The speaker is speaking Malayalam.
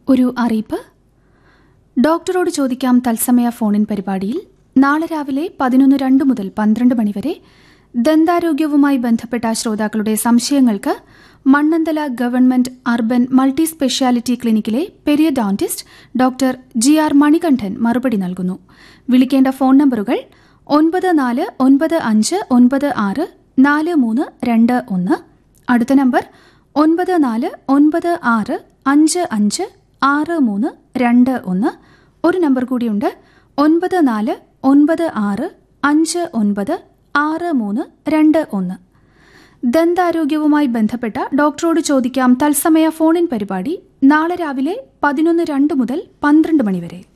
ഒരു അറിയിപ്പ്. ഡോക്ടറോട് ചോദിക്കാം തത്സമയ ഫോണിൻ പരിപാടിയിൽ നാളെ രാവിലെ 11:02 മുതൽ 12 മണിവരെ ദന്താരോഗ്യവുമായി ബന്ധപ്പെട്ട ശ്രോതാക്കളുടെ സംശയങ്ങൾക്ക് Mannanthala government urban multi speciality ക്ലിനിക്കിലെ periodontist doctor GR Manikandan മറുപടി നൽകുന്നു. വിളിക്കേണ്ട ഫോൺ നമ്പറുകൾ 9495964321, അടുത്ത നമ്പർ 9496556321. ഒരു നമ്പർ കൂടിയുണ്ട്, 9496596321. ദന്താരോഗ്യവുമായി ബന്ധപ്പെട്ട ഡോക്ടറോട് ചോദിക്കാം തത്സമയ ഫോണിൻ പരിപാടി നാളെ രാവിലെ 11:02 മുതൽ 12 മണിവരെ.